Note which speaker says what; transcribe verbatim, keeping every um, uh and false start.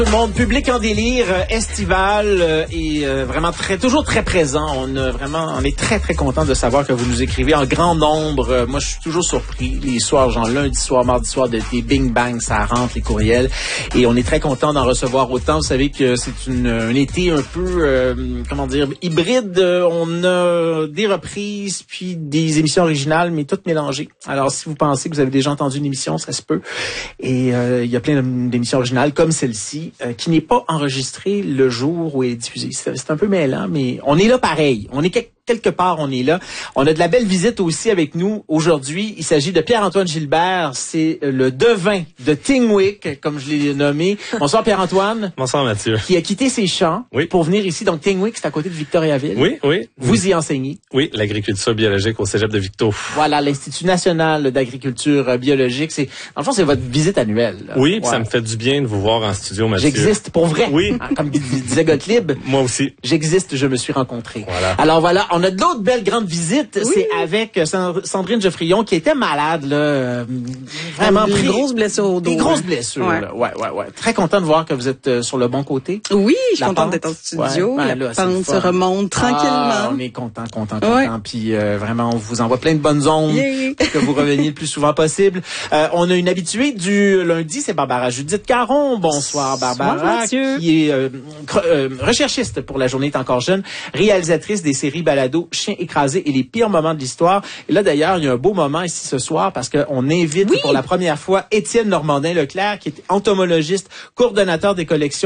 Speaker 1: Tout le monde, public en délire, euh, estival euh, et euh, vraiment très, toujours très présent. On a vraiment, on est très très content de savoir que vous nous écrivez en grand nombre. Euh, moi, je suis toujours surpris les soirs, genre lundi soir, mardi soir, de des bing bang, ça rentre les courriels et on est très content d'en recevoir autant. Vous savez que c'est une, un été un peu, euh, comment dire, hybride. On a des reprises puis des émissions originales, mais toutes mélangées. Alors, si vous pensez que vous avez déjà entendu une émission, ça se peut. Et euh, il y a plein d'émissions originales comme celle-ci. Euh, qui n'est pas enregistré le jour où elle est diffusée. C'est, c'est un peu mêlant, mais on est là pareil. On est quelque quelque part, on est là. On a de la belle visite aussi avec nous aujourd'hui. Il s'agit de Pierre-Antoine Gilbert. C'est le devin de Tingwick, comme je l'ai nommé. Bonsoir Pierre-Antoine.
Speaker 2: Bonsoir Mathieu.
Speaker 1: Qui a quitté ses champs
Speaker 2: oui.
Speaker 1: pour venir ici. Donc Tingwick, c'est à côté de Victoriaville.
Speaker 2: Oui, oui.
Speaker 1: Vous y enseignez.
Speaker 2: Oui, l'agriculture biologique au Cégep de Victo.
Speaker 1: Voilà, l'Institut national d'agriculture biologique. C'est, dans le fond, c'est votre visite annuelle. Là.
Speaker 2: Oui,
Speaker 1: ouais.
Speaker 2: Puis ça me fait du bien de vous voir en studio, Mathieu.
Speaker 1: J'existe pour vrai.
Speaker 2: Oui.
Speaker 1: Hein, comme disait Gottlieb.
Speaker 2: Moi aussi.
Speaker 1: J'existe, je me suis rencontré.
Speaker 2: Voilà.
Speaker 1: Alors voilà, on a de l'autre belle grande visite. Oui. C'est avec Sandrine Geoffrion qui était malade, là. Euh, vraiment
Speaker 3: des
Speaker 1: pris.
Speaker 3: grosses blessures au dos.
Speaker 1: Des grosses blessures,
Speaker 3: ouais.
Speaker 1: là. Ouais, ouais, ouais. Très content de voir que vous êtes euh, sur le bon côté.
Speaker 3: Oui, je suis
Speaker 1: La
Speaker 3: contente
Speaker 1: pente.
Speaker 3: d'être en studio.
Speaker 1: Ouais, ben,
Speaker 3: la
Speaker 1: là,
Speaker 3: pente se remonte tranquillement.
Speaker 1: Ah, on est content, content, content.
Speaker 3: Ouais.
Speaker 1: Puis euh, vraiment, on vous envoie plein de bonnes ondes
Speaker 3: yeah.
Speaker 1: pour que vous reveniez le plus souvent possible. Euh, on a une habituée du lundi, c'est Barbara Judith Caron. Bonsoir, Barbara.
Speaker 3: Bonsoir,
Speaker 1: qui est euh, euh, recherchiste pour La Journée est encore jeune, réalisatrice des séries balado Chien écrasé et les pires moments de l'histoire. Et là, d'ailleurs, il y a un beau moment ici ce soir parce qu'on invite oui. pour la première fois Étienne Normandin-Leclerc, qui est entomologiste, coordonnateur des collections